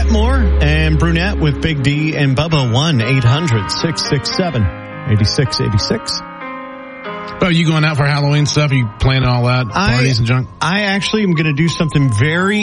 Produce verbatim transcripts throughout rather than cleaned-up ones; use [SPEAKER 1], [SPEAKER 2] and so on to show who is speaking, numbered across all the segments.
[SPEAKER 1] lot more. And Brunette with Big D and Bubba, one eight hundred six six seven eight six eight six.
[SPEAKER 2] Oh, you going out for Halloween stuff? Are you planning all that? Parties
[SPEAKER 1] I,
[SPEAKER 2] and junk?
[SPEAKER 1] I actually am going to do something very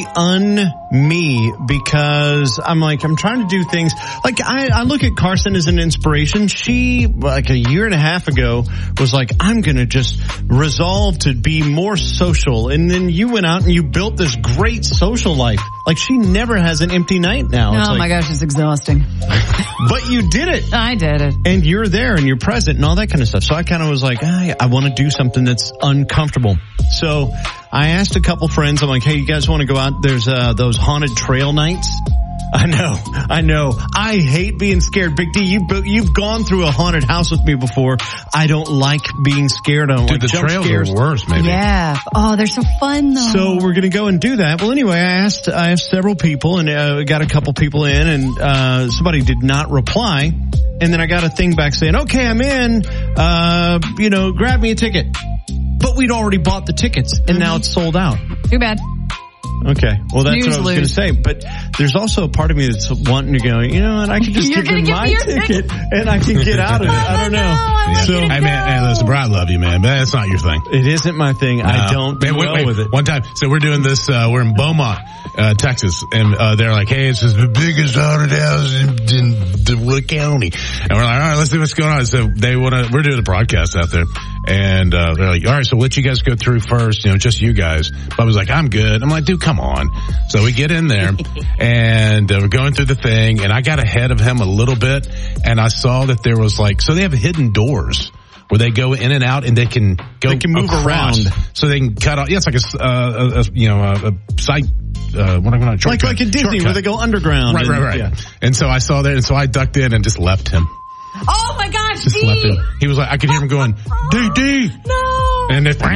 [SPEAKER 1] un-me because I'm like, I'm trying to do things. Like, I, I look at Carson as an inspiration. She, like a year and a half ago, was like, I'm going to just resolve to be more social. And then you went out and you built this great social life. Like, she never has an empty night now.
[SPEAKER 3] Oh,
[SPEAKER 1] it's like,
[SPEAKER 3] my gosh, it's exhausting.
[SPEAKER 1] But you did it.
[SPEAKER 3] I did it.
[SPEAKER 1] And you're there and you're present and all that kind of stuff. So I kind of was like, I, I want to do something that's uncomfortable. So I asked a couple friends, I'm like, hey, you guys want to go out? There's uh, those haunted trail nights. I know, I know. I hate being scared. Big D, you, you've gone through a haunted house with me before. I don't like being scared. I don't
[SPEAKER 2] Dude,
[SPEAKER 1] like
[SPEAKER 2] the
[SPEAKER 1] jump
[SPEAKER 2] trails
[SPEAKER 1] scares.
[SPEAKER 2] are worse, maybe.
[SPEAKER 3] Yeah. Oh, they're so fun, though.
[SPEAKER 1] So we're going to go and do that. Well, anyway, I asked, I asked several people and uh, got a couple people in and uh, somebody did not reply. And then I got a thing back saying, okay, I'm in, uh, you know, grab me a ticket. But we'd already bought the tickets and mm-hmm. now it's sold out.
[SPEAKER 3] Too bad.
[SPEAKER 1] Okay. Well, that's
[SPEAKER 3] Snooze,
[SPEAKER 1] what I was going to
[SPEAKER 3] lose.
[SPEAKER 1] say. But there's also a part of me that's wanting to go, you know, and I can just
[SPEAKER 3] You're
[SPEAKER 1] give them
[SPEAKER 3] give
[SPEAKER 1] my
[SPEAKER 3] me your
[SPEAKER 1] ticket and I can get out of it. I don't know.
[SPEAKER 2] Yeah.
[SPEAKER 1] So,
[SPEAKER 2] hey, man, hey, listen, bro, I love you, man, but that's not your thing.
[SPEAKER 1] It isn't my thing. No. I don't do
[SPEAKER 2] man, wait,
[SPEAKER 1] well
[SPEAKER 2] wait,
[SPEAKER 1] with it.
[SPEAKER 2] One time, so we're doing this, uh, we're in Beaumont, uh, Texas, and uh, they're like, hey, it's just the biggest haunted house in, in DeWitt County. And we're like, all right, let's see what's going on. So they want to, we're doing a broadcast out there. And uh, they're like, all right, so we'll let you guys go through first, you know, just you guys. But I was like, I'm good. I'm like, dude, come on. So we get in there, and uh, we're going through the thing, and I got ahead of him a little bit, and I saw that there was like, so they have hidden doors where they go in and out, and they can go
[SPEAKER 1] They can move
[SPEAKER 2] across,
[SPEAKER 1] around.
[SPEAKER 2] so they can cut off. Yeah, it's like a, uh, a, a you know, a, a site. Uh, what am I
[SPEAKER 1] Like, like in Disney
[SPEAKER 2] shortcut.
[SPEAKER 1] where they go underground.
[SPEAKER 2] Right,
[SPEAKER 1] and,
[SPEAKER 2] right, right.
[SPEAKER 1] Yeah.
[SPEAKER 2] And so I saw that, and so I ducked in and just left him.
[SPEAKER 3] Oh, my gosh,
[SPEAKER 2] Just left
[SPEAKER 3] D.
[SPEAKER 2] him. He was like, I could hear him going, D, D.
[SPEAKER 3] No.
[SPEAKER 2] And it's,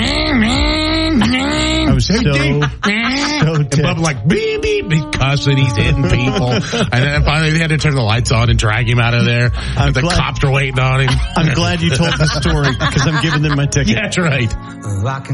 [SPEAKER 1] I was so, so
[SPEAKER 2] and
[SPEAKER 1] ticked.
[SPEAKER 2] Bubba like, beep, beep, he's cussing, he's hitting people. And then finally they had to turn the lights on and drag him out of there. And the
[SPEAKER 1] glad-
[SPEAKER 2] cops were waiting on him.
[SPEAKER 1] I'm glad you told the story because I'm giving them my ticket.
[SPEAKER 2] Yeah, that's right.